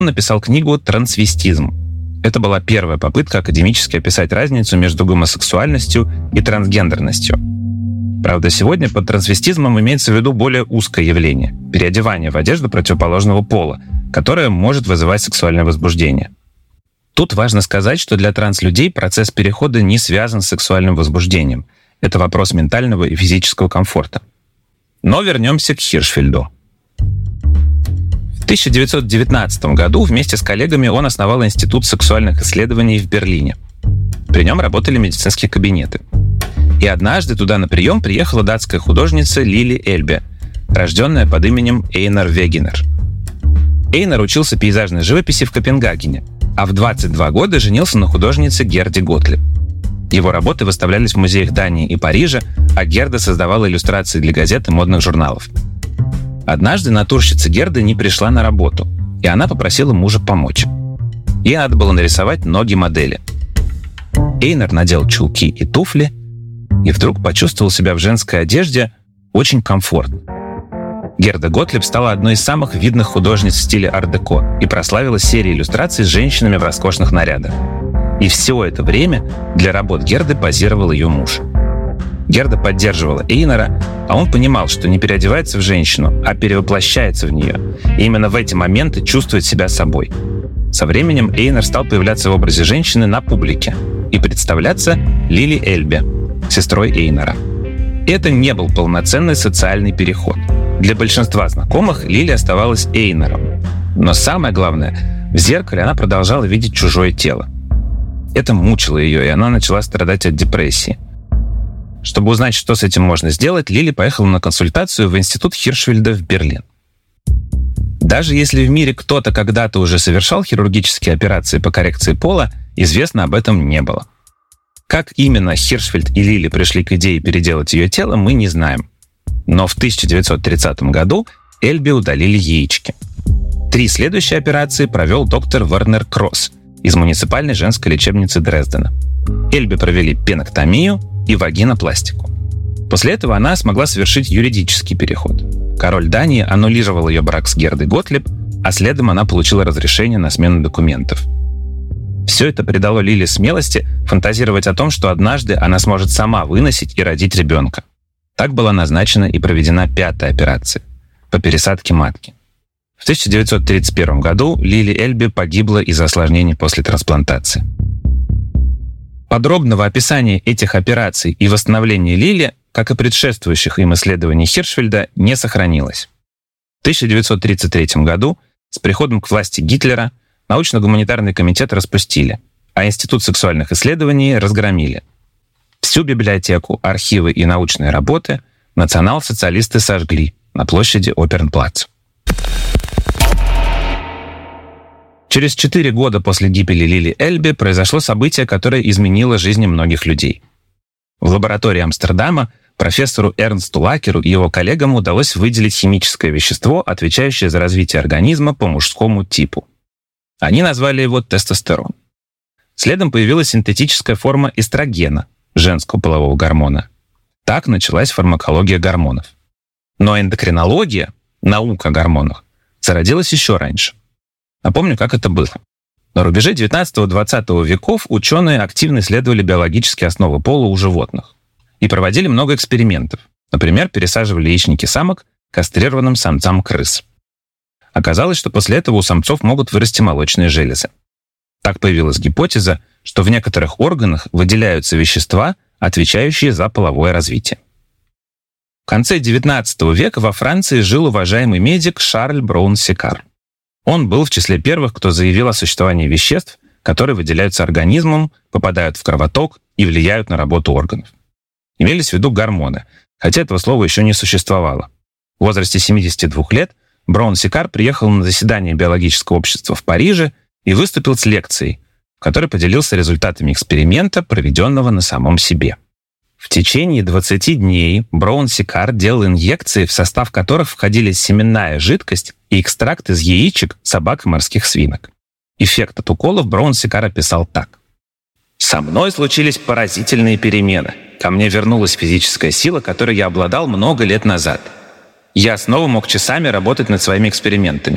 Он написал книгу «Трансвестизм». Это была первая попытка академически описать разницу между гомосексуальностью и трансгендерностью. Правда, сегодня под трансвестизмом имеется в виду более узкое явление – переодевание в одежду противоположного пола, которое может вызывать сексуальное возбуждение. Тут важно сказать, что для транслюдей процесс перехода не связан с сексуальным возбуждением. Это вопрос ментального и физического комфорта. Но вернемся к Хиршфельду. В 1919 году вместе с коллегами он основал Институт сексуальных исследований в Берлине. При нем работали медицинские кабинеты. И однажды туда на прием приехала датская художница Лили Эльбе, рожденная под именем Эйнар Вегенер. Эйнар учился пейзажной живописи в Копенгагене, а в 22 года женился на художнице Герде Готлиб. Его работы выставлялись в музеях Дании и Парижа, а Герда создавала иллюстрации для газет и модных журналов. Однажды натурщица Герды не пришла на работу, и она попросила мужа помочь. Ей надо было нарисовать ноги модели. Эйнар надел чулки и туфли, и вдруг почувствовал себя в женской одежде очень комфортно. Герда Готлиб стала одной из самых видных художниц в стиле ар-деко и прославилась серией иллюстраций с женщинами в роскошных нарядах. И все это время для работ Герды позировал ее муж. Герда поддерживала Эйнара, а он понимал, что не переодевается в женщину, а перевоплощается в нее. И именно в эти моменты чувствует себя собой. Со временем Эйнар стал появляться в образе женщины на публике и представляться Лили Эльбе, сестрой Эйнара. Это не был полноценный социальный переход. Для большинства знакомых Лили оставалась Эйнаром. Но самое главное, в зеркале она продолжала видеть чужое тело. Это мучило ее, и она начала страдать от депрессии. Чтобы узнать, что с этим можно сделать, Лили поехала на консультацию в Институт Хиршфельда в Берлин. Даже если в мире кто-то когда-то уже совершал хирургические операции по коррекции пола, известно об этом не было. Как именно Хиршфельд и Лили пришли к идее переделать ее тело, мы не знаем. Но в 1930 году Эльбе удалили яички. 3 следующие операции провел доктор Вернер Кросс из муниципальной женской лечебницы Дрездена. Эльбе провели пеноктомию и вагинопластику. После этого она смогла совершить юридический переход. Король Дании аннулировал ее брак с Гердой Готлиб, а следом она получила разрешение на смену документов. Все это придало Лили смелости фантазировать о том, что однажды она сможет сама выносить и родить ребенка. Так была назначена и проведена 5-я операция по пересадке матки. В 1931 году Лили Эльбе погибла из-за осложнений после трансплантации. Подробного описания этих операций и восстановления Лили, как и предшествующих им исследований Хиршфельда, не сохранилось. В 1933 году с приходом к власти Гитлера научно-гуманитарный комитет распустили, а Институт сексуальных исследований разгромили. Всю библиотеку, архивы и научные работы национал-социалисты сожгли на площади Опернплац. Через 4 года после гибели Лили Эльбе произошло событие, которое изменило жизни многих людей. В лаборатории Амстердама профессору Эрнсту Лакеру и его коллегам удалось выделить химическое вещество, отвечающее за развитие организма по мужскому типу. Они назвали его тестостерон. Следом появилась синтетическая форма эстрогена, женского полового гормона. Так началась фармакология гормонов. Но эндокринология, наука о гормонах, зародилась еще раньше. Напомню, как это было. На рубеже 19-20 веков ученые активно исследовали биологические основы пола у животных и проводили много экспериментов. Например, пересаживали яичники самок кастрированным самцам крыс. Оказалось, что после этого у самцов могут вырасти молочные железы. Так появилась гипотеза, что в некоторых органах выделяются вещества, отвечающие за половое развитие. В конце XIX века во Франции жил уважаемый медик Шарль Браун-Сикар. Он был в числе первых, кто заявил о существовании веществ, которые выделяются организмом, попадают в кровоток и влияют на работу органов. Имелись в виду гормоны, хотя этого слова еще не существовало. В возрасте 72 лет Браун-Сикар приехал на заседание биологического общества в Париже и выступил с лекцией, в которой поделился результатами эксперимента, проведенного на самом себе. В течение 20 дней Браун-Сикар делал инъекции, в состав которых входили семенная жидкость и экстракт из яичек собак и морских свинок. Эффект от уколов Браун-Сикар описал так. «Со мной случились поразительные перемены. Ко мне вернулась физическая сила, которой я обладал много лет назад. Я снова мог часами работать над своими экспериментами.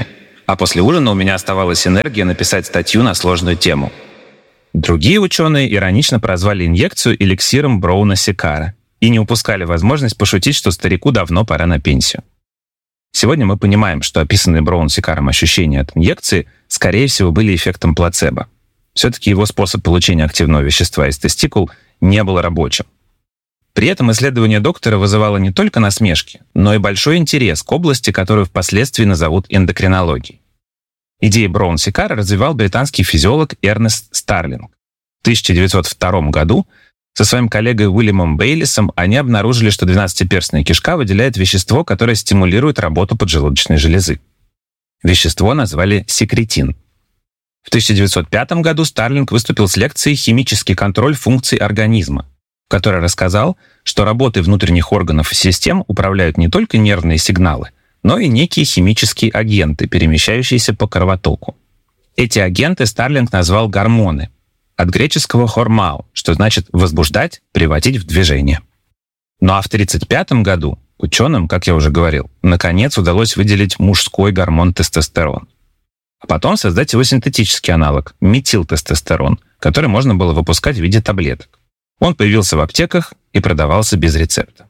а после ужина у меня оставалась энергия написать статью на сложную тему. Другие ученые иронично прозвали инъекцию эликсиром Броуна-Сикара и не упускали возможность пошутить, что старику давно пора на пенсию. Сегодня мы понимаем, что описанные Броун-Сикаром ощущения от инъекции, скорее всего, были эффектом плацебо. Все-таки его способ получения активного вещества из тестикул не был рабочим. При этом исследование доктора вызывало не только насмешки, но и большой интерес к области, которую впоследствии назовут эндокринологией. Идеи Броун-Сикара развивал британский физиолог Эрнест Старлинг. В 1902 году со своим коллегой Уильямом Бейлисом они обнаружили, что 12-перстная кишка выделяет вещество, которое стимулирует работу поджелудочной железы. Вещество назвали секретин. В 1905 году Старлинг выступил с лекцией «Химический контроль функций организма», в которой рассказал, что работой внутренних органов и систем управляют не только нервные сигналы, но и некие химические агенты, перемещающиеся по кровотоку. Эти агенты Старлинг назвал гормоны, от греческого «хормау», что значит «возбуждать», «приводить в движение». Ну а в 1935 году ученым, как я уже говорил, наконец удалось выделить мужской гормон тестостерон. А потом создать его синтетический аналог – метилтестостерон, который можно было выпускать в виде таблеток. Он появился в аптеках и продавался без рецепта.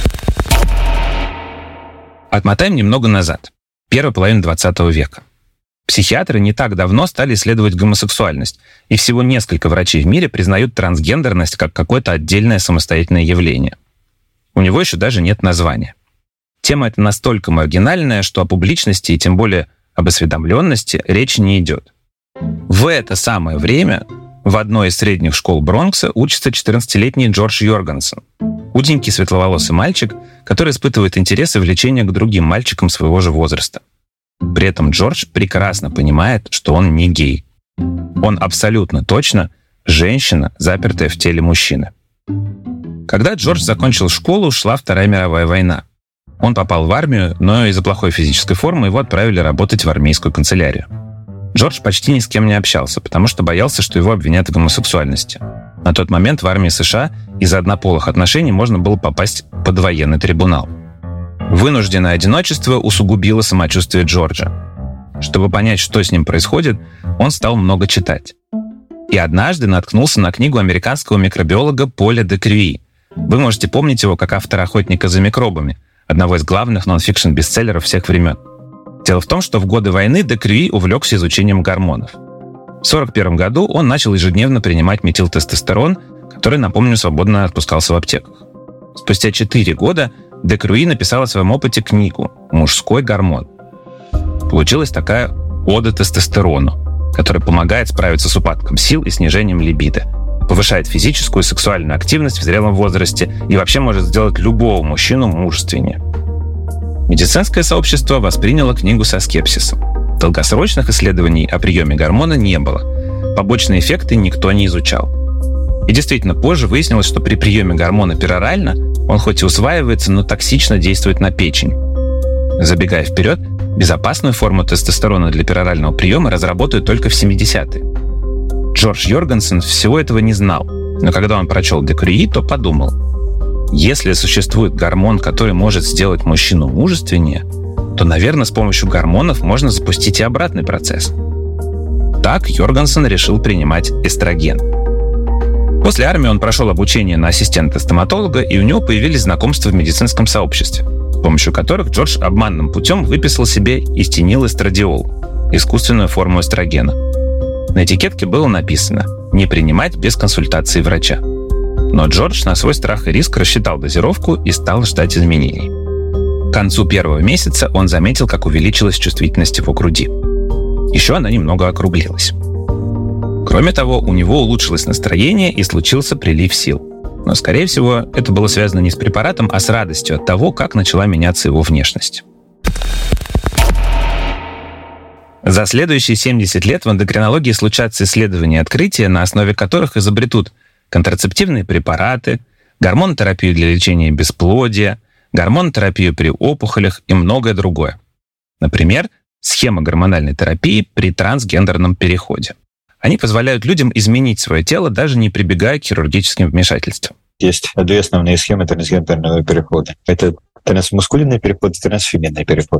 Отмотаем немного назад, первую половину 20 века. Психиатры не так давно стали исследовать гомосексуальность, и всего несколько врачей в мире признают трансгендерность как какое-то отдельное самостоятельное явление. У него еще даже нет названия. Тема эта настолько маргинальная, что о публичности и тем более об осведомленности речи не идет. В это самое время в одной из средних школ Бронкса учится 14-летний Джордж Йоргенсен, худенький светловолосый мальчик, который испытывает интерес и влечение к другим мальчикам своего же возраста. При этом Джордж прекрасно понимает, что он не гей. Он абсолютно точно женщина, запертая в теле мужчины. Когда Джордж закончил школу, шла Вторая мировая война. Он попал в армию, но из-за плохой физической формы его отправили работать в армейскую канцелярию. Джордж почти ни с кем не общался, потому что боялся, что его обвинят в гомосексуальности. На тот момент в армии США из-за однополых отношений можно было попасть под военный трибунал. Вынужденное одиночество усугубило самочувствие Джорджа. Чтобы понять, что с ним происходит, он стал много читать. И однажды наткнулся на книгу американского микробиолога Поля де Крюи. Вы можете помнить его как автора «Охотника за микробами», одного из главных нон-фикшн-бестселлеров всех времен. Дело в том, что в годы войны де Крюи увлекся изучением гормонов. В 1941 году он начал ежедневно принимать метилтестостерон, который, напомню, свободно отпускался в аптеках. Спустя 4 года де Крюи написал о своем опыте книгу «Мужской гормон». Получилась такая ода тестостерону, которая помогает справиться с упадком сил и снижением либидо, повышает физическую и сексуальную активность в зрелом возрасте и вообще может сделать любого мужчину мужественнее. Медицинское сообщество восприняло книгу со скепсисом. Долгосрочных исследований о приеме гормона не было. Побочные эффекты никто не изучал. И действительно, позже выяснилось, что при приеме гормона перорально он хоть и усваивается, но токсично действует на печень. Забегая вперед, безопасную форму тестостерона для перорального приема разработают только в 70-е. Джордж Йоргенсен всего этого не знал, но когда он прочел де Крюи, то подумал: если существует гормон, который может сделать мужчину мужественнее, то, наверное, с помощью гормонов можно запустить и обратный процесс. Так Йоргенсен решил принимать эстроген. После армии он прошел обучение на ассистента-стоматолога, и у него появились знакомства в медицинском сообществе, с помощью которых Джордж обманным путем выписал себе истинил-эстрадиол, искусственную форму эстрогена. На этикетке было написано «Не принимать без консультации врача». Но Джордж на свой страх и риск рассчитал дозировку и стал ждать изменений. К концу первого месяца он заметил, как увеличилась чувствительность его груди. Еще она немного округлилась. Кроме того, у него улучшилось настроение и случился прилив сил. Но, скорее всего, это было связано не с препаратом, а с радостью от того, как начала меняться его внешность. За следующие 70 лет в эндокринологии случатся исследования и открытия, на основе которых изобретут контрацептивные препараты, гормонотерапию для лечения бесплодия, гормонотерапию при опухолях и многое другое. Например, схема гормональной терапии при трансгендерном переходе. Они позволяют людям изменить свое тело, даже не прибегая к хирургическим вмешательствам. Есть две основные схемы трансгендерного перехода. Это трансмускулинный переход и трансфеминный переход.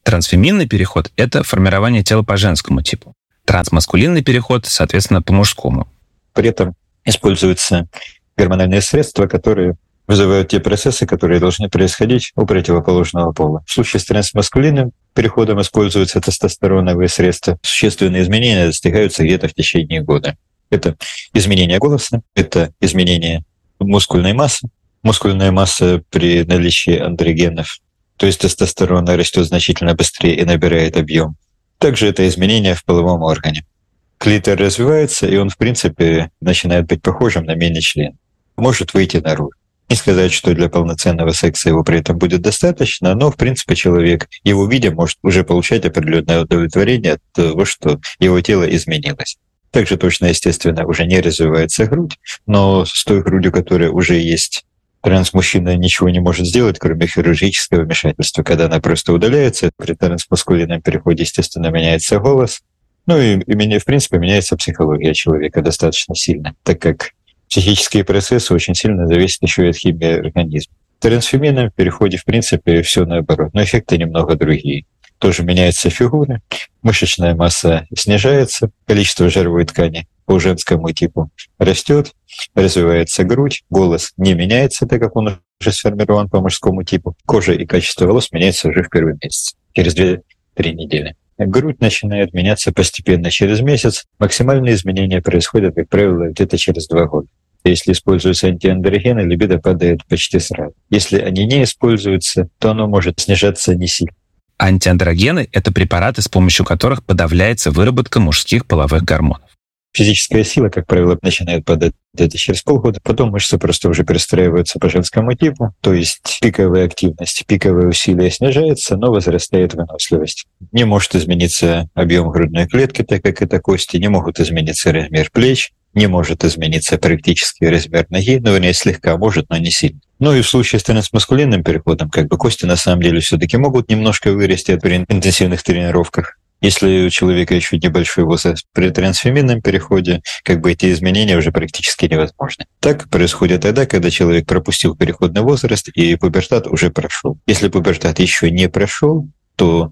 Трансфеминный переход — это формирование тела по женскому типу. Трансмаскулинный переход, соответственно, по мужскому. При этом используются гормональные средства, которые вызывают те процессы, которые должны происходить у противоположного пола. В случае с трансмаскулинным переходом используются тестостероновые средства. Существенные изменения достигаются где-то в течение года. Это изменение голоса, это изменение мускульной массы. Мускульная масса при наличии андрогенов, то есть тестостерона, растет значительно быстрее и набирает объем. Также это изменение в половом органе. Клитор развивается, и он, в принципе, начинает быть похожим на мини-член. Может выйти наружу. Не сказать, что для полноценного секса его при этом будет достаточно, но, в принципе, человек, его видя, может уже получать определенное удовлетворение от того, что его тело изменилось. Также точно, естественно, уже не развивается грудь, но с той грудью, которая уже есть, трансмужчина ничего не может сделать, кроме хирургического вмешательства, когда она просто удаляется. При трансмаскулинном переходе, естественно, меняется голос. Ну и в принципе, меняется психология человека достаточно сильно, так как психические процессы очень сильно зависят еще и от химии организма. В трансфеминном переходе, в принципе, все наоборот, но эффекты немного другие. Тоже меняется фигура, мышечная масса снижается, количество жировой ткани по женскому типу растет, развивается грудь, голос не меняется, так как он уже сформирован по мужскому типу. Кожа и качество волос меняется уже в первый месяц, через 2-3 недели. Грудь начинает меняться постепенно через месяц. Максимальные изменения происходят, как правило, где-то через 2 года. Если используются антиандрогены, либидо падает почти сразу. Если они не используются, то оно может снижаться не сильно. Антиандрогены — это препараты, с помощью которых подавляется выработка мужских половых гормонов. Физическая сила, как правило, начинает падать где-то через полгода, потом мышцы просто уже перестраиваются по женскому типу, то есть пиковая активность, пиковое усилие снижается, но возрастает выносливость. Не может измениться объем грудной клетки, так как это кости, не могут измениться размер плеч, не может измениться практически размер ноги, ну, вернее, слегка может, но не сильно. Ну и в случае с трансмаскулинным переходом, кости на самом деле все-таки могут немножко вырасти при интенсивных тренировках. Если у человека еще небольшой возраст, при трансфеминном переходе эти изменения уже практически невозможны. Так происходит тогда, когда человек пропустил переходный возраст и пубертат уже прошел. Если пубертат еще не прошел, то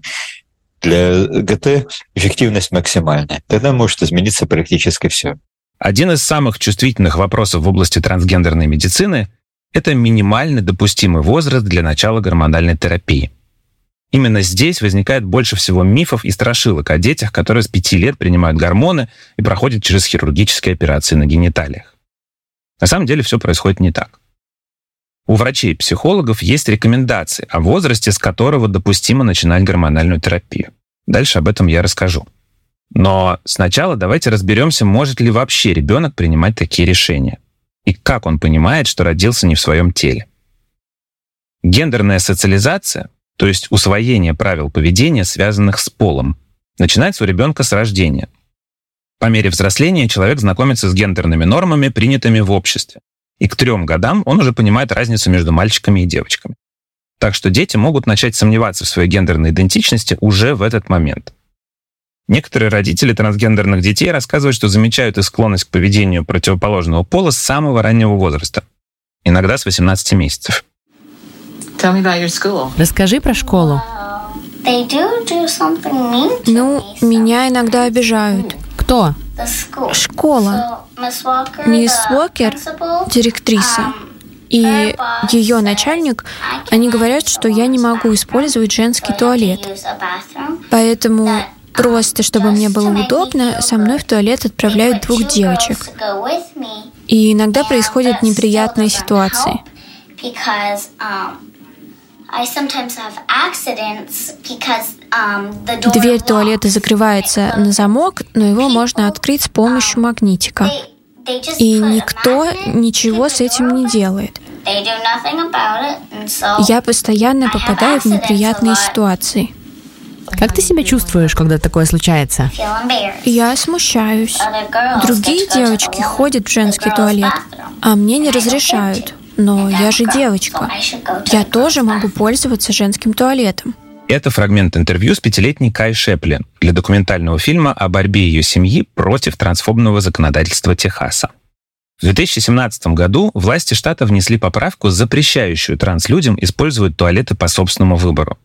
для ГТ эффективность максимальная. Тогда может измениться практически все. Один из самых чувствительных вопросов в области трансгендерной медицины — это минимальный допустимый возраст для начала гормональной терапии. Именно здесь возникает больше всего мифов и страшилок о детях, которые с 5 лет принимают гормоны и проходят через хирургические операции на гениталиях. На самом деле все происходит не так. У врачей и психологов есть рекомендации о возрасте, с которого допустимо начинать гормональную терапию. Дальше об этом я расскажу. Но сначала давайте разберемся, может ли вообще ребенок принимать такие решения. И как он понимает, что родился не в своем теле. Гендерная социализация, то есть усвоение правил поведения, связанных с полом, начинается у ребенка с рождения. По мере взросления человек знакомится с гендерными нормами, принятыми в обществе. И к 3 годам он уже понимает разницу между мальчиками и девочками. Так что дети могут начать сомневаться в своей гендерной идентичности уже в этот момент. Некоторые родители трансгендерных детей рассказывают, что замечают их склонность к поведению противоположного пола с самого раннего возраста, иногда с 18 месяцев. Расскажи про школу. Меня иногда обижают. Кто? Школа. Мисс Уокер, директриса, и ее начальник, они говорят, что я не могу использовать женский туалет. Поэтому просто, чтобы мне было удобно, со мной в туалет отправляют 2 девочек. И иногда происходят неприятные ситуации. Дверь туалета закрывается на замок, но его можно открыть с помощью магнитика. И никто ничего с этим не делает. Я постоянно попадаю в неприятные ситуации. Как ты себя чувствуешь, когда такое случается? Я смущаюсь. Другие девочки ходят в женский туалет, а мне не разрешают. Но я же девочка. Я тоже могу пользоваться женским туалетом. Это фрагмент интервью с 5-летней Кай Шеплин для документального фильма о борьбе ее семьи против трансфобного законодательства Техаса. В 2017 году власти штата внесли поправку, запрещающую транслюдям использовать туалеты по собственному выбору.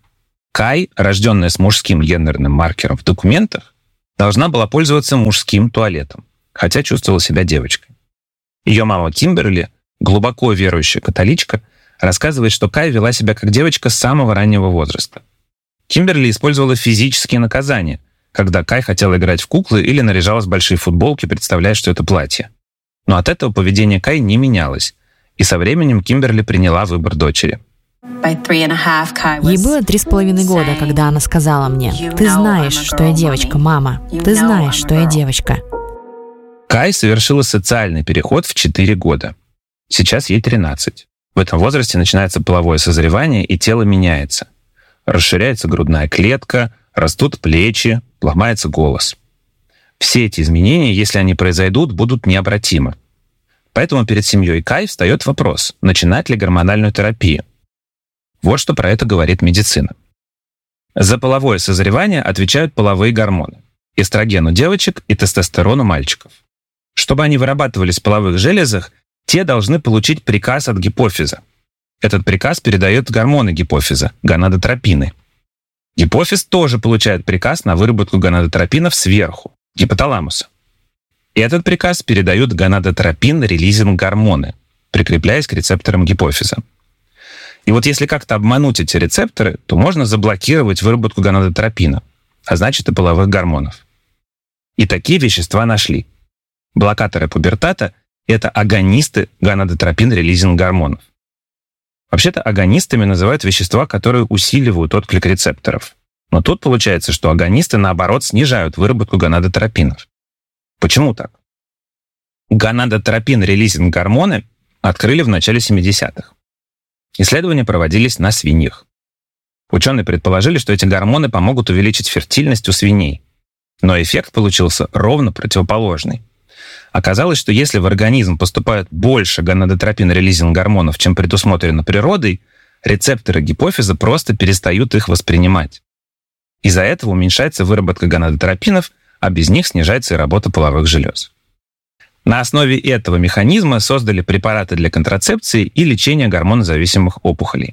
Кай, рожденная с мужским гендерным маркером в документах, должна была пользоваться мужским туалетом, хотя чувствовала себя девочкой. Ее мама Кимберли, глубоко верующая католичка, рассказывает, что Кай вела себя как девочка с самого раннего возраста. Кимберли использовала физические наказания, когда Кай хотела играть в куклы или наряжалась в большие футболки, представляя, что это платье. Но от этого поведение Кай не менялось, и со временем Кимберли приняла выбор дочери. Ей было 3,5 года, когда она сказала мне: «Ты знаешь, что я девочка, мама. Ты знаешь, что я девочка». Кай совершила социальный переход в 4 года. Сейчас ей 13. В этом возрасте начинается половое созревание, и тело меняется. Расширяется грудная клетка, растут плечи, ломается голос. Все эти изменения, если они произойдут, будут необратимы. Поэтому перед семьей Кай встает вопрос, начинать ли гормональную терапию. Вот что про это говорит медицина. За половое созревание отвечают половые гормоны: эстроген у девочек и тестостерон у мальчиков. Чтобы они вырабатывались в половых железах, те должны получить приказ от гипофиза. Этот приказ передает гормоны гипофиза – гонадотропины. Гипофиз тоже получает приказ на выработку гонадотропинов сверху – гипоталамуса. И этот приказ передают гонадотропин-релизинг-гормоны, прикрепляясь к рецепторам гипофиза. И вот если как-то обмануть эти рецепторы, то можно заблокировать выработку гонадотропина, а значит и половых гормонов. И такие вещества нашли. Блокаторы пубертата – это агонисты гонадотропин-релизинг-гормонов. Вообще-то агонистами называют вещества, которые усиливают отклик рецепторов. Но тут получается, что агонисты, наоборот, снижают выработку гонадотропинов. Почему так? Гонадотропин-релизинг-гормоны открыли в начале 70-х. Исследования проводились на свиньях. Ученые предположили, что эти гормоны помогут увеличить фертильность у свиней. Но эффект получился ровно противоположный. Оказалось, что если в организм поступает больше гонадотропин-релизинг-гормонов, чем предусмотрено природой, рецепторы гипофиза просто перестают их воспринимать. Из-за этого уменьшается выработка гонадотропинов, а без них снижается и работа половых желез. На основе этого механизма создали препараты для контрацепции и лечения гормонозависимых опухолей.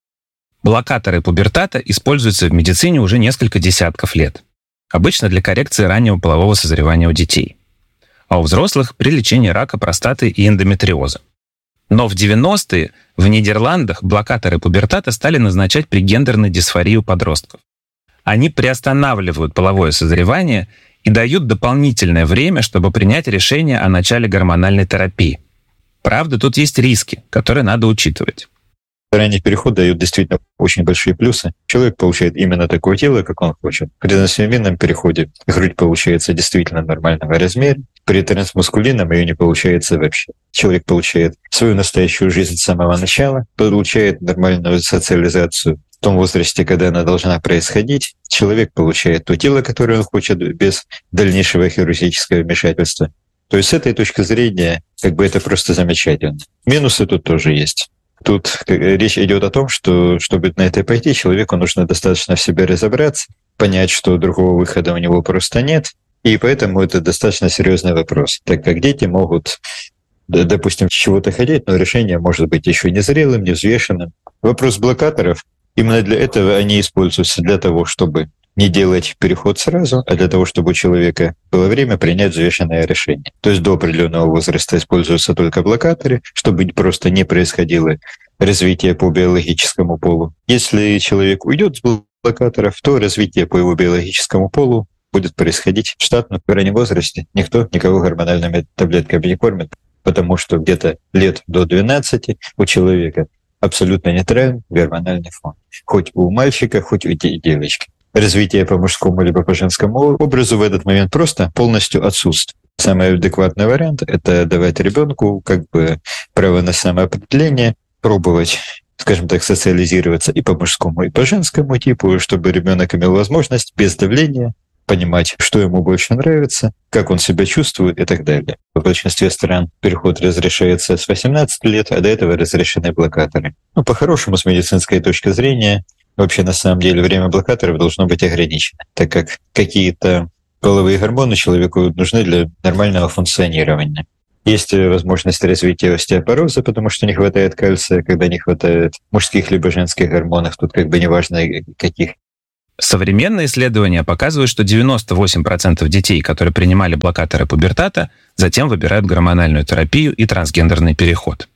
Блокаторы пубертата используются в медицине уже несколько десятков лет, обычно для коррекции раннего полового созревания у детей, а у взрослых при лечении рака простаты и эндометриоза. Но в 90-е в Нидерландах блокаторы пубертата стали назначать при гендерной дисфории у подростков. Они приостанавливают половое созревание и дают дополнительное время, чтобы принять решение о начале гормональной терапии. Правда, тут есть риски, которые надо учитывать. Ранний переход дает действительно очень большие плюсы. Человек получает именно такое тело, как он хочет. При трансфеминном переходе грудь получается действительно нормального размера. При трансмаскулинном ее не получается вообще. Человек получает свою настоящую жизнь с самого начала, получает нормальную социализацию в том возрасте, когда она должна происходить. Человек получает то тело, которое он хочет, без дальнейшего хирургического вмешательства. То есть с этой точки зрения это просто замечательно. Минусы тут тоже есть. Тут речь идет о том, что чтобы на это пойти, человеку нужно достаточно в себе разобраться, понять, что другого выхода у него просто нет, и поэтому это достаточно серьезный вопрос, так как дети могут, допустим, чего-то хотеть, но решение может быть еще незрелым, невзвешенным. Вопрос блокаторов, именно для этого они используются, для того, чтобы не делать переход сразу, а для того, чтобы у человека было время принять взвешенное решение. То есть до определенного возраста используются только блокаторы, чтобы просто не происходило развитие по биологическому полу. Если человек уйдет с блокаторов, то развитие по его биологическому полу будет происходить штатно. В раннем возрасте никто никого гормональными таблетками не кормит, потому что где-то лет до 12 у человека абсолютно нейтральный гормональный фон. Хоть у мальчика, хоть у девочки. Развитие по мужскому либо по женскому образу в этот момент просто полностью отсутствует. Самый адекватный вариант – это давать ребенку право на самоопределение, пробовать, скажем так, социализироваться и по мужскому, и по женскому типу, чтобы ребенок имел возможность без давления понимать, что ему больше нравится, как он себя чувствует и так далее. В большинстве стран переход разрешается с 18 лет, а до этого разрешены блокаторы. По-хорошему, с медицинской точки зрения, вообще, на самом деле, время блокаторов должно быть ограничено, так как какие-то половые гормоны человеку нужны для нормального функционирования. Есть возможность развития остеопороза, потому что не хватает кальция, когда не хватает мужских либо женских гормонов, тут как бы неважно каких. Современные исследования показывают, что 98% детей, которые принимали блокаторы пубертата, затем выбирают гормональную терапию и трансгендерный переход.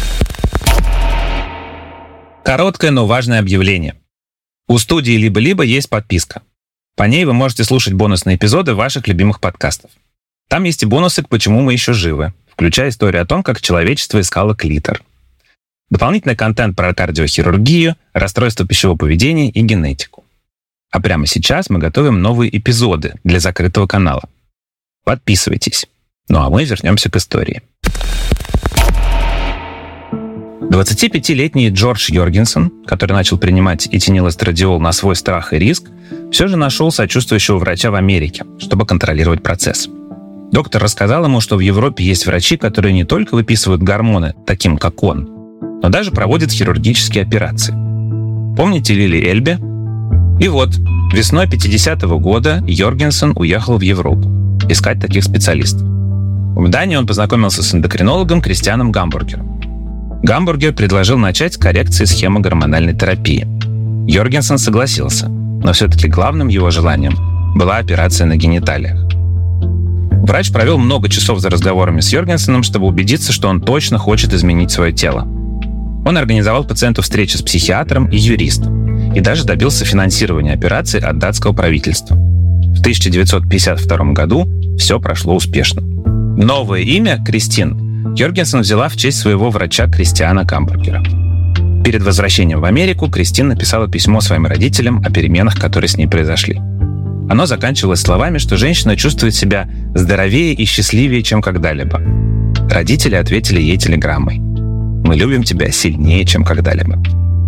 Короткое, но важное объявление. У студии «Либо-либо» есть подписка. По ней вы можете слушать бонусные эпизоды ваших любимых подкастов. Там есть и бонусы к «Почему мы еще живы», включая историю о том, как человечество искало клитор. Дополнительный контент про кардиохирургию, расстройства пищевого поведения и генетику. А прямо сейчас мы готовим новые эпизоды для закрытого канала. Подписывайтесь. Ну а мы вернемся к истории. 25-летний Джордж Йоргенсен, который начал принимать этинилэстрадиол на свой страх и риск, все же нашел сочувствующего врача в Америке, чтобы контролировать процесс. Доктор рассказал ему, что в Европе есть врачи, которые не только выписывают гормоны, таким как он, но даже проводят хирургические операции. Помните Лили Эльбе? И вот, весной 50-го года Йоргенсен уехал в Европу искать таких специалистов. В Дании он познакомился с эндокринологом Кристианом Гамбургером. Гамбургер предложил начать с коррекции схемы гормональной терапии. Йоргенсен согласился, но все-таки главным его желанием была операция на гениталиях. Врач провел много часов за разговорами с Йоргенсеном, чтобы убедиться, что он точно хочет изменить свое тело. Он организовал пациенту встречи с психиатром и юристом и даже добился финансирования операции от датского правительства. В 1952 году все прошло успешно. Новое имя, Кристин, Йоргенсен взяла в честь своего врача Кристиана Гамбургера. Перед возвращением в Америку Кристин написала письмо своим родителям о переменах, которые с ней произошли. Оно заканчивалось словами, что женщина чувствует себя здоровее и счастливее, чем когда-либо. Родители ответили ей телеграммой: «Мы любим тебя сильнее, чем когда-либо».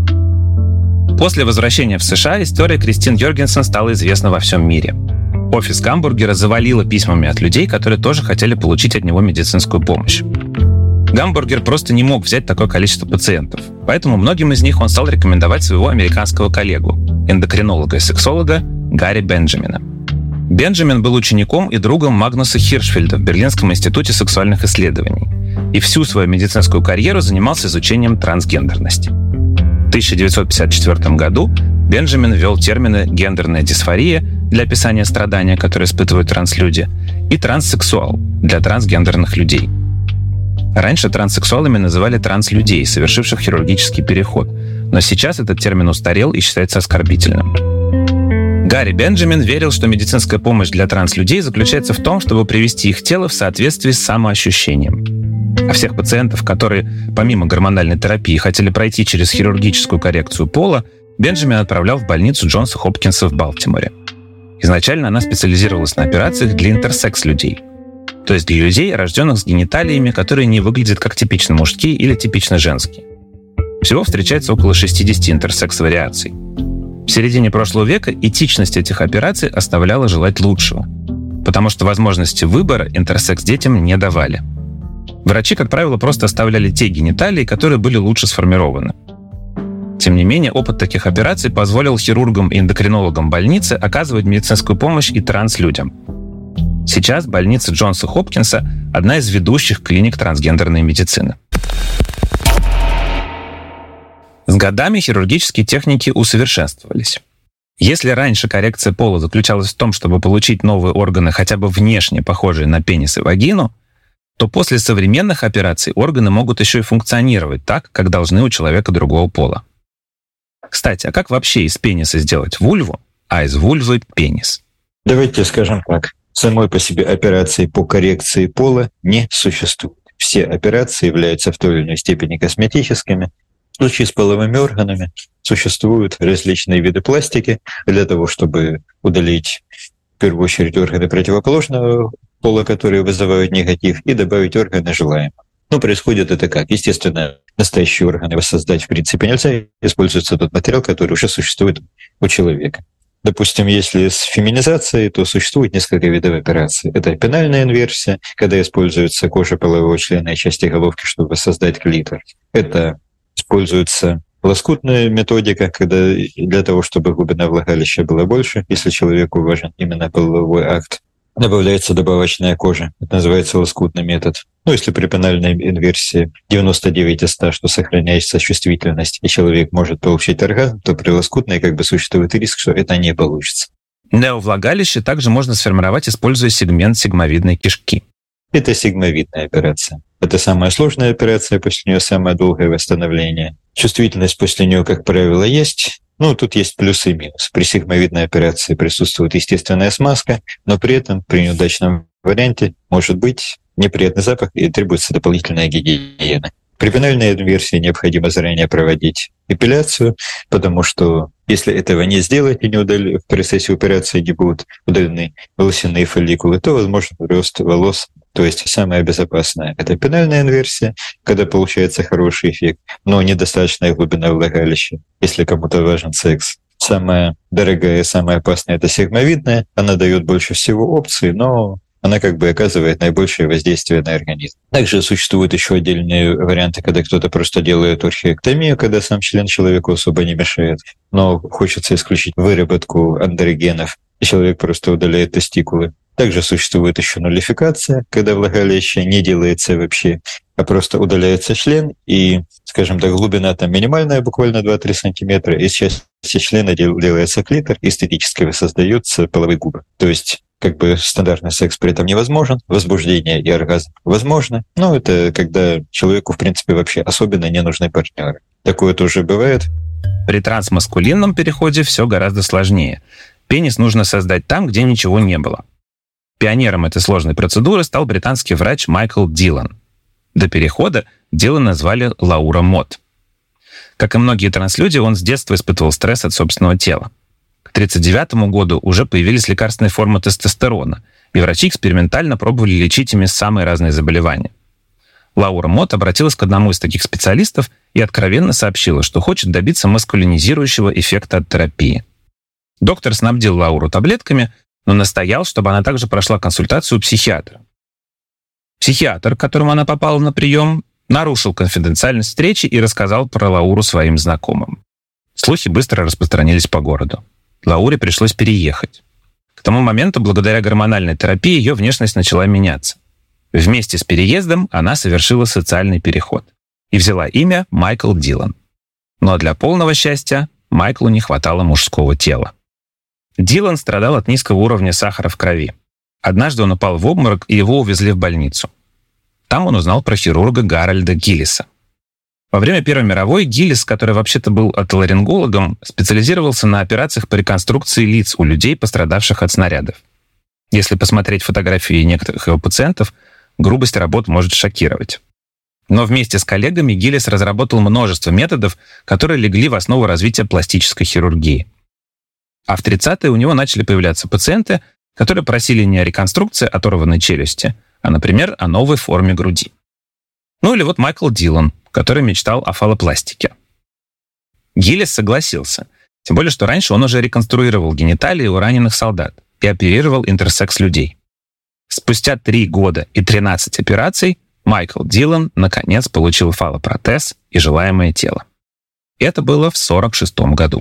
После возвращения в США история Кристин Йоргенсен стала известна во всем мире. Офис Гамбургера завалило письмами от людей, которые тоже хотели получить от него медицинскую помощь. Гамбургер просто не мог взять такое количество пациентов, поэтому многим из них он стал рекомендовать своего американского коллегу, эндокринолога и сексолога Гарри Бенджамина. Бенджамин был учеником и другом Магнуса Хиршфельда в Берлинском институте сексуальных исследований и всю свою медицинскую карьеру занимался изучением трансгендерности. В 1954 году Бенджамин ввел термины «гендерная дисфория» для описания страдания, которые испытывают транслюди, и «транссексуал» для трансгендерных людей. Раньше транссексуалами называли транслюдей, совершивших хирургический переход, но сейчас этот термин устарел и считается оскорбительным. Гарри Бенджамин верил, что медицинская помощь для транслюдей заключается в том, чтобы привести их тело в соответствии с самоощущением. А всех пациентов, которые помимо гормональной терапии хотели пройти через хирургическую коррекцию пола, Бенджамин отправлял в больницу Джонса Хопкинса в Балтиморе. Изначально она специализировалась на операциях для интерсекс-людей, то есть для людей, рожденных с гениталиями, которые не выглядят как типично мужские или типично женские. Всего встречается около 60 интерсекс-вариаций. В середине прошлого века этичность этих операций оставляла желать лучшего, потому что возможности выбора интерсекс-детям не давали. Врачи, как правило, просто оставляли те гениталии, которые были лучше сформированы. Тем не менее, опыт таких операций позволил хирургам и эндокринологам больницы оказывать медицинскую помощь и транслюдям. Сейчас больница Джонса Хопкинса – одна из ведущих клиник трансгендерной медицины. С годами хирургические техники усовершенствовались. Если раньше коррекция пола заключалась в том, чтобы получить новые органы, хотя бы внешне похожие на пенис и вагину, то после современных операций органы могут еще и функционировать так, как должны у человека другого пола. Кстати, а как вообще из пениса сделать вульву, а из вульвы – пенис? Давайте скажем так. Самой по себе операции по коррекции пола не существует. Все операции являются в той или иной степени косметическими. В случае с половыми органами существуют различные виды пластики для того, чтобы удалить в первую очередь органы противоположного пола, которые вызывают негатив, и добавить органы желаемого. Но происходит это как? Естественно, настоящие органы воссоздать в принципе нельзя, используется тот материал, который уже существует у человека. Допустим, если с феминизацией, то существует несколько видов операций. Это пенальная инверсия, когда используется кожа полового члена и части головки, чтобы создать клитор. Это используется лоскутная методика, когда для того, чтобы глубина влагалища была больше, если человеку важен именно половой акт. добавляется добавочная кожа. Это называется лоскутный метод. Если при пенальной инверсии 99 из 100, что сохраняется чувствительность, и человек может получить оргазм, то при лоскутной существует риск, что это не получится. Неовлагалище также можно сформировать, используя сегмент сигмовидной кишки. Это сигмовидная операция. Это самая сложная операция, после нее самое долгое восстановление. Чувствительность после нее, как правило, есть. Тут есть плюсы и минусы. При сигмовидной операции присутствует естественная смазка, но при этом при неудачном варианте может быть неприятный запах и требуется дополнительная гигиена. При пенальной инверсии необходимо заранее проводить эпиляцию, потому что если этого не сделать и в процессе операции не будут удалены волосяные фолликулы, то возможен рост волос. То есть самое безопасное – это пенальная инверсия, когда получается хороший эффект, но недостаточная глубина влагалища, если кому-то важен секс. Самая дорогая и самая опасная – это сигмовидная. Она дает больше всего опций, но она оказывает наибольшее воздействие на организм. Также существуют еще отдельные варианты, когда кто-то просто делает орхиэктомию, когда сам член человеку особо не мешает, но хочется исключить выработку андрогенов, и человек просто удаляет тестикулы. Также существует еще нуллификация, когда влагалище не делается вообще, а просто удаляется член, и, глубина там минимальная, буквально 2-3 сантиметра, из части члена делается клитор, и эстетически воссоздаются половые губы. То есть стандартный секс при этом невозможен, возбуждение и оргазм возможно, но это когда человеку, в принципе, вообще особенно не нужны партнеры. Такое тоже бывает. При трансмаскулинном переходе все гораздо сложнее. Пенис нужно создать там, где ничего не было. Пионером этой сложной процедуры стал британский врач Майкл Дилан. До перехода Дилана назвали Лаура Мот. Как и многие транслюди, он с детства испытывал стресс от собственного тела. К 1939 году уже появились лекарственные формы тестостерона, и врачи экспериментально пробовали лечить ими самые разные заболевания. Лаура Мот обратилась к одному из таких специалистов и откровенно сообщила, что хочет добиться маскулинизирующего эффекта от терапии. Доктор снабдил Лауру таблетками, но настоял, чтобы она также прошла консультацию у психиатра. Психиатр, к которому она попала на прием, нарушил конфиденциальность встречи и рассказал про Лауру своим знакомым. Слухи быстро распространились по городу. Лауре пришлось переехать. К тому моменту, благодаря гормональной терапии, ее внешность начала меняться. Вместе с переездом она совершила социальный переход и взяла имя Майкл Дилан. Но для полного счастья Майклу не хватало мужского тела. Дилан страдал от низкого уровня сахара в крови. Однажды он упал в обморок, и его увезли в больницу. Там он узнал про хирурга Гарольда Гиллиса. Во время Первой мировой Гиллис, который вообще-то был отоларингологом, специализировался на операциях по реконструкции лиц у людей, пострадавших от снарядов. Если посмотреть фотографии некоторых его пациентов, грубость работ может шокировать. Но вместе с коллегами Гиллис разработал множество методов, которые легли в основу развития пластической хирургии. А в 30-е у него начали появляться пациенты, которые просили не о реконструкции оторванной челюсти, а, например, о новой форме груди. Или вот Майкл Дилан, который мечтал о фалопластике. Гиллис согласился, тем более, что раньше он уже реконструировал гениталии у раненых солдат и оперировал интерсекс людей. Спустя 3 года и 13 операций Майкл Дилан наконец получил фалопротез и желаемое тело. Это было в 1946 году.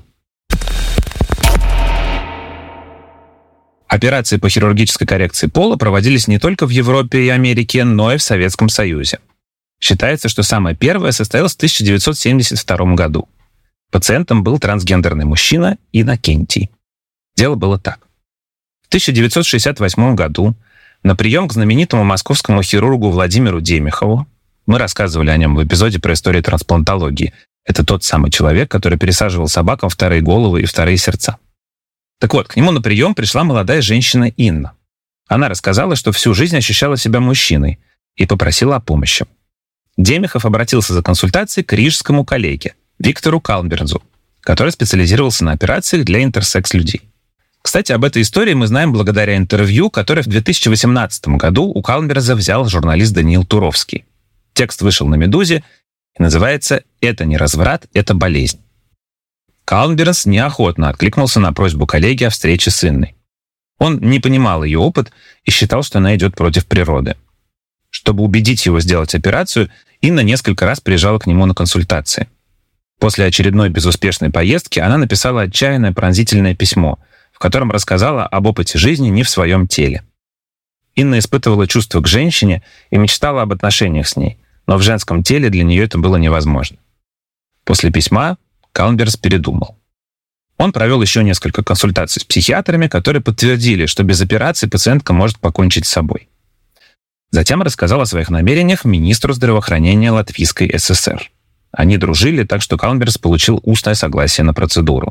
Операции по хирургической коррекции пола проводились не только в Европе и Америке, но и в Советском Союзе. Считается, что самая первая состоялась в 1972 году. Пациентом был трансгендерный мужчина Иннокентий. Дело было так. В 1968 году на прием к знаменитому московскому хирургу Владимиру Демихову, мы рассказывали о нем в эпизоде про историю трансплантологии. Это тот самый человек, который пересаживал собакам вторые головы и вторые сердца. Так вот, к нему на прием пришла молодая женщина Инна. Она рассказала, что всю жизнь ощущала себя мужчиной и попросила о помощи. Демихов обратился за консультацией к рижскому коллеге Виктору Калнберзу, который специализировался на операциях для интерсекс-людей. Кстати, об этой истории мы знаем благодаря интервью, которое в 2018 году у Калнберза взял журналист Даниил Туровский. Текст вышел на «Медузе» и называется «Это не разврат, это болезнь». Калнберз неохотно откликнулся на просьбу коллеги о встрече с Инной. Он не понимал ее опыт и считал, что она идет против природы. Чтобы убедить его сделать операцию, Инна несколько раз приезжала к нему на консультации. После очередной безуспешной поездки она написала отчаянное пронзительное письмо, в котором рассказала об опыте жизни не в своем теле. Инна испытывала чувство к женщине и мечтала об отношениях с ней, но в женском теле для нее это было невозможно. После письма Калнберс передумал. Он провел еще несколько консультаций с психиатрами, которые подтвердили, что без операции пациентка может покончить с собой. Затем рассказал о своих намерениях министру здравоохранения Латвийской ССР. Они дружили, так что Калнберс получил устное согласие на процедуру.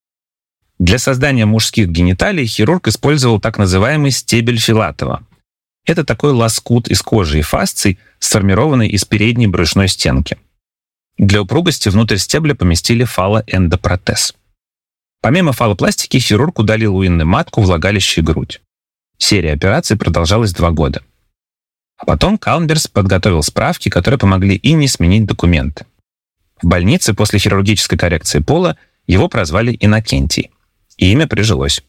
Для создания мужских гениталий хирург использовал так называемый стебель Филатова. Это такой лоскут из кожи и фасций, сформированный из передней брюшной стенки. Для упругости внутрь стебля поместили фалоэндопротез. Помимо фалопластики, хирург удалил у Инны матку, влагалище и грудь. Серия операций продолжалась 2 года. А потом Калнберс подготовил справки, которые помогли Инне сменить документы. В больнице после хирургической коррекции пола его прозвали Иннокентий, и имя прижилось.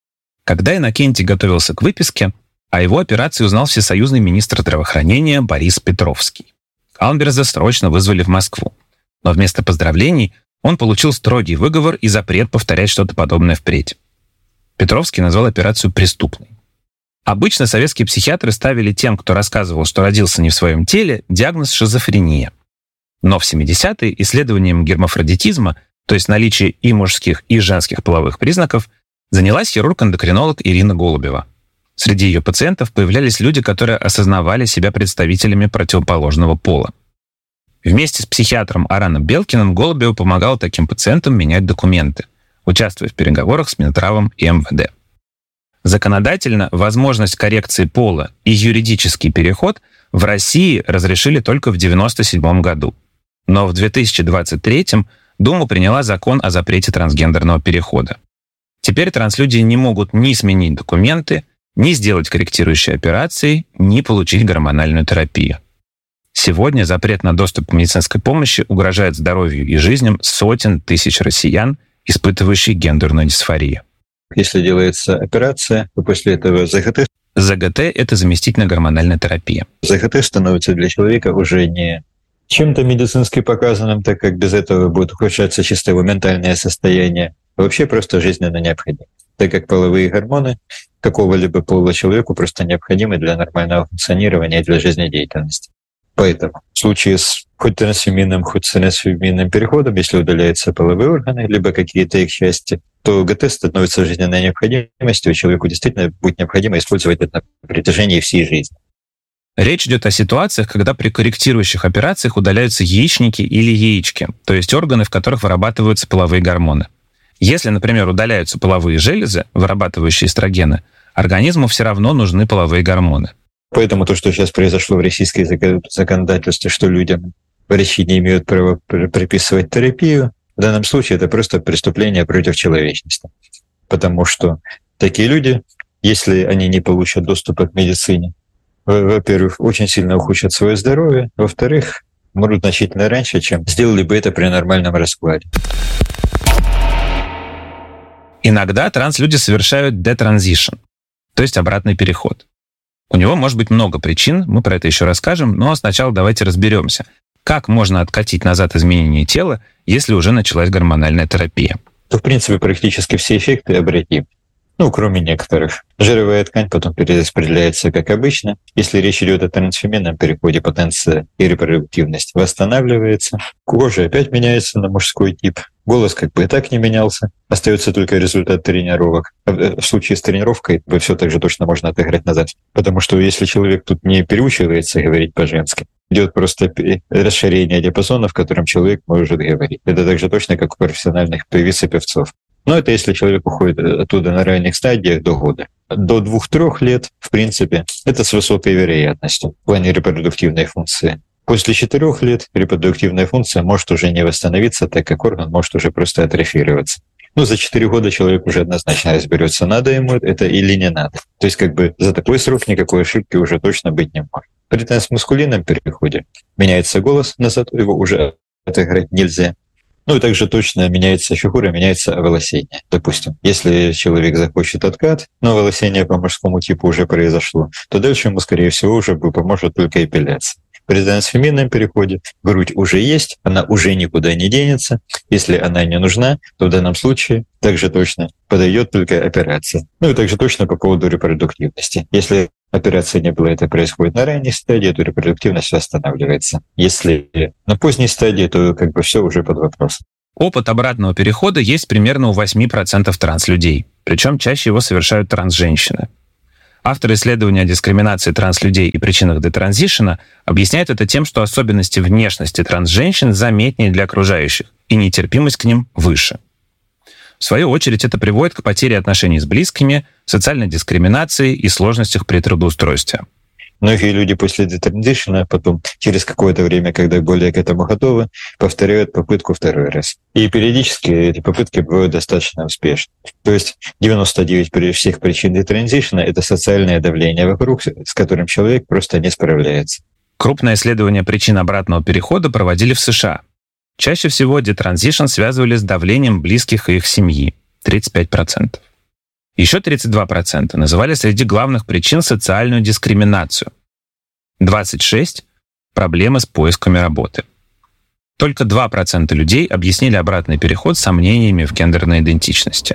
Когда Иннокентий готовился к выписке, о его операции узнал всесоюзный министр здравоохранения Борис Петровский. Калнберса срочно вызвали в Москву, но вместо поздравлений он получил строгий выговор и запрет повторять что-то подобное впредь. Петровский назвал операцию преступной. Обычно советские психиатры ставили тем, кто рассказывал, что родился не в своем теле, диагноз шизофрения. Но в 70-е исследованием гермафродитизма, то есть наличия и мужских, и женских половых признаков, занялась хирург-эндокринолог Ирина Голубева. Среди ее пациентов появлялись люди, которые осознавали себя представителями противоположного пола. Вместе с психиатром Араном Белкиным Голубева помогал таким пациентам менять документы, участвуя в переговорах с Минздравом и МВД. Законодательно возможность коррекции пола и юридический переход в России разрешили только в 1997 году. Но в 2023 Дума приняла закон о запрете трансгендерного перехода. Теперь транслюди не могут ни сменить документы, ни сделать корректирующие операции, ни получить гормональную терапию. Сегодня запрет на доступ к медицинской помощи угрожает здоровью и жизням сотен тысяч россиян, испытывающих гендерную дисфорию. Если делается операция, то после этого ЗГТ. ЗГТ – это заместительная гормональная терапия. ЗГТ становится для человека уже не чем-то медицински показанным, так как без этого будет ухудшаться чисто его ментальное состояние, а вообще просто жизненно необходимо, так как половые гормоны какого-либо пола человеку просто необходимы для нормального функционирования и для жизнедеятельности. Поэтому в случае с хоть трансфеминным, хоть с трансфеминным переходом, если удаляются половые органы, либо какие-то их части, то ГТ становится жизненной необходимостью, и человеку действительно будет необходимо использовать это на протяжении всей жизни. Речь идет о ситуациях, когда при корректирующих операциях удаляются яичники или яички, то есть органы, в которых вырабатываются половые гормоны. Если, например, удаляются половые железы, вырабатывающие эстрогены, организму все равно нужны половые гормоны. Поэтому то, что сейчас произошло в российском законодательстве, что людям врачи не имеют права приписывать терапию, в данном случае это просто преступление против человечности. Потому что такие люди, если они не получат доступа к медицине, во-первых, очень сильно ухудшат свое здоровье, во-вторых, умрут значительно раньше, чем сделали бы это при нормальном раскладе. Иногда транслюди совершают детранзишн, то есть обратный переход. У него может быть много причин, мы про это еще расскажем, но сначала давайте разберемся, как можно откатить назад изменение тела, если уже началась гормональная терапия. То, в принципе, практически все эффекты обратимы. Кроме некоторых. Жировая ткань потом перераспределяется как обычно. Если речь идет о трансфеминном переходе, потенция и репродуктивность восстанавливается. Кожа опять меняется на мужской тип. Голос как бы и так не менялся. Остается только результат тренировок. В случае с тренировкой все так же точно можно отыграть назад. Потому что если человек тут не переучивается говорить по-женски, идет просто расширение диапазона, в котором человек может говорить. Это так же точно, как у профессиональных певиц и певцов. Но это если человек уходит оттуда на ранних стадиях до года. До 2-3 лет, в принципе, это с высокой вероятностью в плане репродуктивной функции. После 4 лет репродуктивная функция может уже не восстановиться, так как орган может уже просто атрофироваться. За 4 года человек уже однозначно разберется, надо ему это или не надо. То есть за такой срок никакой ошибки уже точно быть не может. При трансмаскулинном переходе меняется голос, назад его уже отыграть нельзя. И также точно меняется фигура, меняется оволосение. Допустим, если человек захочет откат, но оволосение по мужскому типу уже произошло, то дальше ему, скорее всего, уже поможет только эпиляция. При трансфеминном переходе грудь уже есть, она уже никуда не денется. Если она не нужна, то в данном случае также точно подойдет только операция. И также точно по поводу репродуктивности. Если операции не было, это происходит на ранней стадии, то репродуктивность восстанавливается. Если на поздней стадии, то как бы все уже под вопросом. Опыт обратного перехода есть примерно у 8% транслюдей, причем чаще его совершают трансженщины. Автор исследования о дискриминации транслюдей и причинах детранзишена объясняет это тем, что особенности внешности трансженщин заметнее для окружающих, и нетерпимость к ним выше. В свою очередь, это приводит к потере отношений с близкими, социальной дискриминации и сложностях при трудоустройстве. Многие люди после детранзишена потом, через какое-то время, когда более к этому готовы, повторяют попытку второй раз. И периодически эти попытки бывают достаточно успешны. То есть 99% всех причин детранзишена — это социальное давление вокруг, с которым человек просто не справляется. Крупное исследование причин обратного перехода проводили в США. Чаще всего детранзишн связывали с давлением близких и их семьи — 35%. Еще 32% называли среди главных причин социальную дискриминацию. 26% — проблемы с поисками работы. Только 2% людей объяснили обратный переход сомнениями в гендерной идентичности.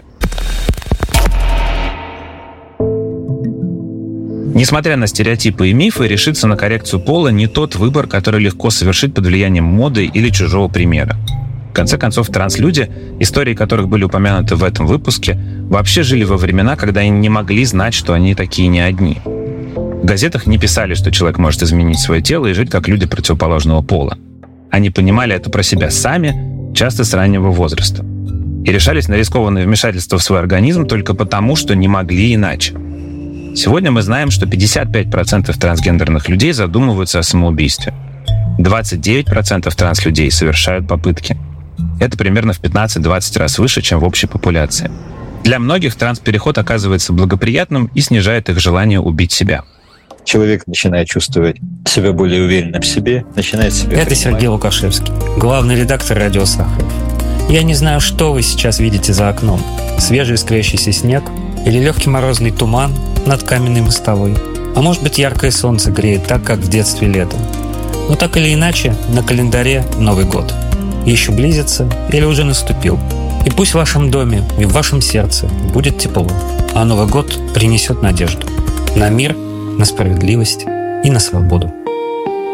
Несмотря на стереотипы и мифы, решиться на коррекцию пола не тот выбор, который легко совершить под влиянием моды или чужого примера. В конце концов, транслюди, истории которых были упомянуты в этом выпуске, вообще жили во времена, когда они не могли знать, что они такие не одни. В газетах не писали, что человек может изменить свое тело и жить как люди противоположного пола. Они понимали это про себя сами, часто с раннего возраста. И решались на рискованные вмешательства в свой организм только потому, что не могли иначе. Сегодня мы знаем, что 55% трансгендерных людей задумываются о самоубийстве. 29% транслюдей совершают попытки. Это примерно в 15-20 раз выше, чем в общей популяции. Для многих транспереход оказывается благоприятным и снижает их желание убить себя. Человек начинает чувствовать себя более уверенным в себе, начинает себя Это принимать. Сергей Лукашевский, главный редактор «Радио Сахаров». Я не знаю, что вы сейчас видите за окном. Свежий искрящийся снег или легкий морозный туман над каменной мостовой. А может быть, яркое солнце греет так, как в детстве летом. Но так или иначе, на календаре Новый год. Еще близится или уже наступил. И пусть в вашем доме и в вашем сердце будет тепло, а Новый год принесет надежду на мир, на справедливость и на свободу.